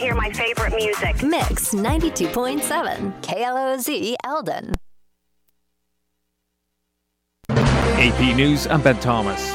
Hear my favorite music. Mix 92.7 KLOZ Eldon. AP News, I'm Ben Thomas.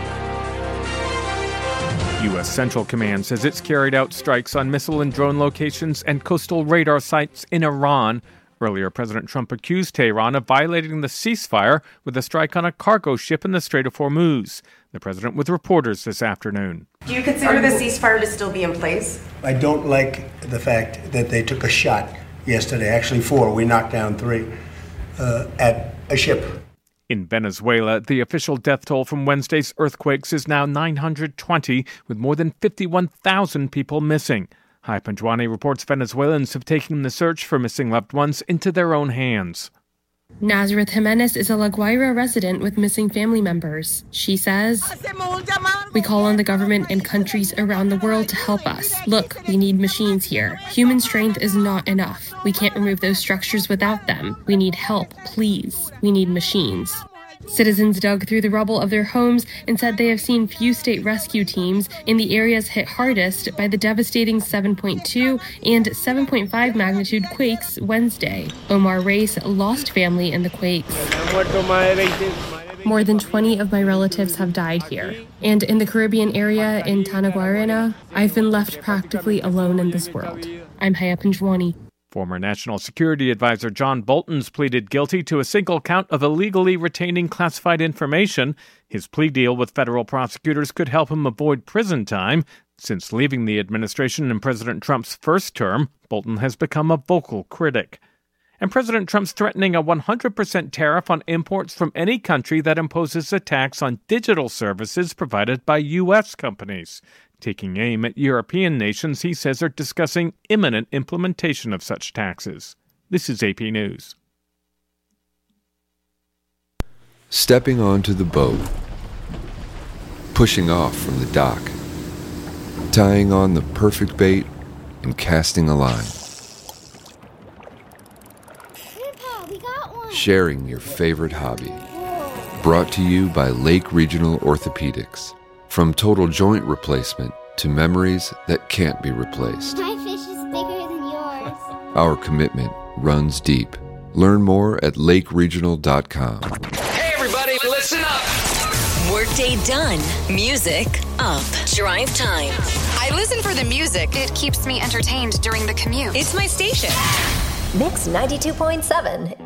U.S. Central Command says it's carried out strikes on missile and drone locations and coastal radar sites in Iran. Earlier, President Trump accused Tehran of violating the ceasefire with a strike on a cargo ship in the Strait of Hormuz. The president with reporters this afternoon. Do you consider the ceasefire to still be in place? I don't like the fact that they took a shot yesterday, actually 4, we knocked down 3, at a ship. In Venezuela, the official death toll from Wednesday's earthquakes is now 920, with more than 51,000 people missing. Hai Panjwani reports Venezuelans have taken the search for missing loved ones into their own hands. Nazareth Jimenez is a La Guaira resident with missing family members. She says, "We call on the government and countries around the world to help us. Look, we need machines here. Human strength is not enough. We can't remove those structures without them. We need help, please. We need machines." Citizens dug through the rubble of their homes and said they have seen few state rescue teams in the areas hit hardest by the devastating 7.2 and 7.5 magnitude quakes Wednesday. Omar Reis lost family in the quakes. More than 20 of my relatives have died here. And in the Caribbean area in Tanaguarena, I've been left practically alone in this world. I'm Haya Panjwani. Former National Security Advisor John Bolton's pleaded guilty to a single count of illegally retaining classified information. His plea deal with federal prosecutors could help him avoid prison time. Since leaving the administration in President Trump's first term, Bolton has become a vocal critic. And President Trump's threatening a 100% tariff on imports from any country that imposes a tax on digital services provided by U.S. companies. Taking aim at European nations he says are discussing imminent implementation of such taxes. This is AP News. Stepping onto the boat, pushing off from the dock, tying on the perfect bait, and casting a line. Grandpa, we got one. Sharing your favorite hobby. Brought to you by Lake Regional Orthopedics. From total joint replacement to memories that can't be replaced. My fish is bigger than yours. Our commitment runs deep. Learn more at lakeregional.com. Hey everybody, listen up! Workday done. Music up. Drive time. I listen for the music. It keeps me entertained during the commute. It's my station. Mix 92.7